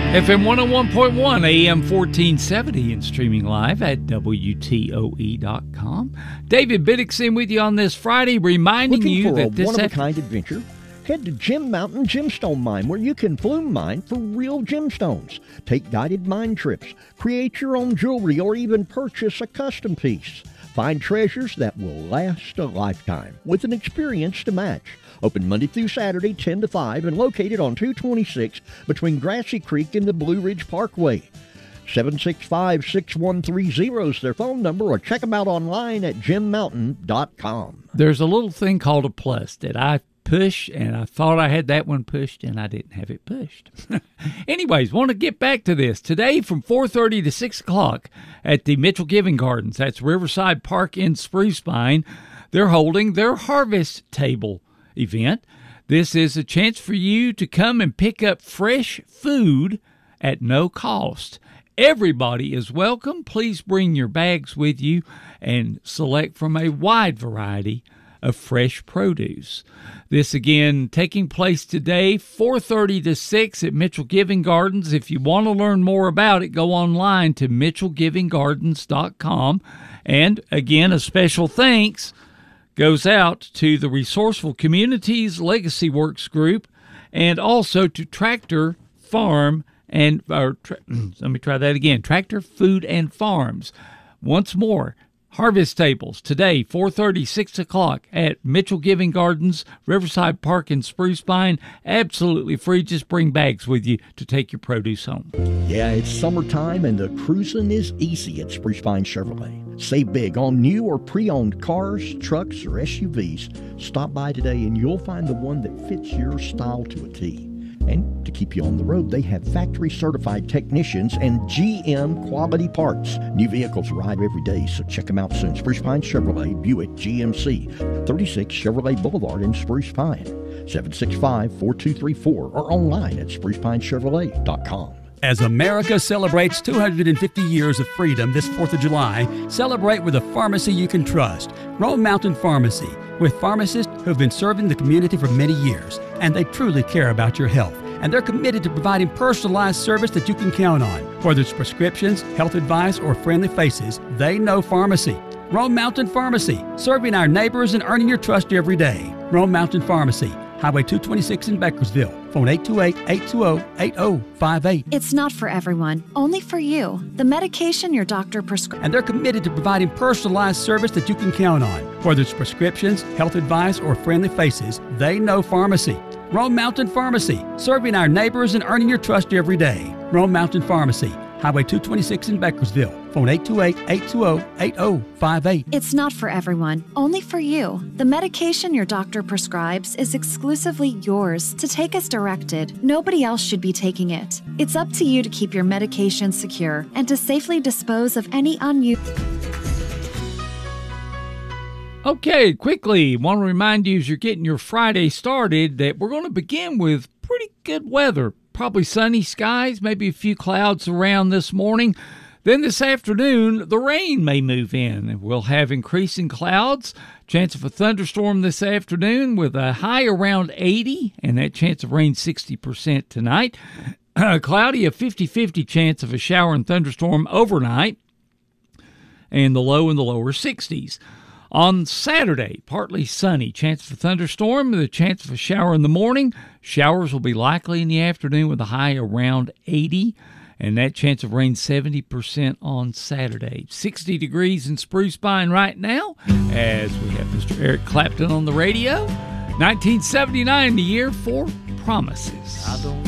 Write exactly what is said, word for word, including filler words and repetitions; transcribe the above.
F M one oh one point one, A M fourteen seventy, and streaming live at W T O E dot com. David Biddixson with you on this Friday, reminding Looking you for that a this one-of-a-kind adventure? Head to Jim Mountain Gemstone Mine, where you can plume mine for real gemstones. Take guided mine trips, create your own jewelry, or even purchase a custom piece. Find treasures that will last a lifetime with an experience to match. Open Monday through Saturday, ten to five, and located on two twenty-six between Grassy Creek and the Blue Ridge Parkway. seven six five, six one three zero is their phone number, or check them out online at jim mountain dot com. There's a little thing called a plus that I push, and I thought I had that one pushed, and I didn't have it pushed. Anyways, want to get back to this. Today from four thirty to six o'clock at the Mitchell Giving Gardens, that's Riverside Park in Spruce Pine, they're holding their Harvest Table event. This is a chance for you to come and pick up fresh food at no cost. Everybody is welcome. Please bring your bags with you and select from a wide variety of fresh produce. This again taking place today, four thirty to six at Mitchell Giving Gardens. If you want to learn more about it, go online to mitchell giving gardens dot com. And again, a special thanks goes out to the Resourceful Communities Legacy Works Group, and also to Tractor Farm and, or, tra- let me try that again, Tractor Food and Farms. Once more, Harvest Tables today, four thirty, six o'clock at Mitchell Giving Gardens, Riverside Park in Spruce Pine. Absolutely free. Just bring bags with you to take your produce home. Yeah, it's summertime and the cruising is easy at Spruce Pine Chevrolet. Save big on new or pre-owned cars, trucks, or S U Vs. Stop by today and you'll find the one that fits your style to a T. And to keep you on the road, they have factory-certified technicians and G M quality parts. New vehicles arrive every day, so check them out soon. Spruce Pine Chevrolet, Buick G M C, thirty-six Chevrolet Boulevard in Spruce Pine, seven six five, four two three four, or online at spruce pine chevrolet dot com. As America celebrates two hundred fifty years of freedom this fourth of July, celebrate with a pharmacy you can trust. Rome Mountain Pharmacy, with pharmacists who have been serving the community for many years, and they truly care about your health. And they're committed to providing personalized service that you can count on. Whether it's prescriptions, health advice, or friendly faces, they know pharmacy. Rome Mountain Pharmacy, serving our neighbors and earning your trust every day. Rome Mountain Pharmacy, Highway two twenty-six in Bakersville. Phone eight two eight, eight two zero, eight zero five eight. It's not for everyone, only for you. The medication your doctor prescribes. And they're committed to providing personalized service that you can count on. Whether it's prescriptions, health advice, or friendly faces, they know pharmacy. Rome Mountain Pharmacy, serving our neighbors and earning your trust every day. Rome Mountain Pharmacy, Highway two twenty-six in Bakersville. Phone eight two eight, eight two zero, eight zero five eight. It's not for everyone, only for you. The medication your doctor prescribes is exclusively yours to take as directed. Nobody else should be taking it. It's up to you to keep your medication secure and to safely dispose of any unused... Okay, quickly, want to remind you as you're getting your Friday started that we're going to begin with pretty good weather. Probably sunny skies, maybe a few clouds around this morning. Then this afternoon, the rain may move in. We'll have increasing clouds, chance of a thunderstorm this afternoon with a high around eighty, and that chance of rain sixty percent tonight. Uh, cloudy, a fifty-fifty chance of a shower and thunderstorm overnight, and the low in the lower sixties. On Saturday, partly sunny, chance of a thunderstorm, the chance of a shower in the morning. Showers will be likely in the afternoon with a high around eighty, and that chance of rain seventy percent on Saturday. sixty degrees in Spruce Pine right now as we have Mister Eric Clapton on the radio. nineteen seventy-nine, the year for promises. I don't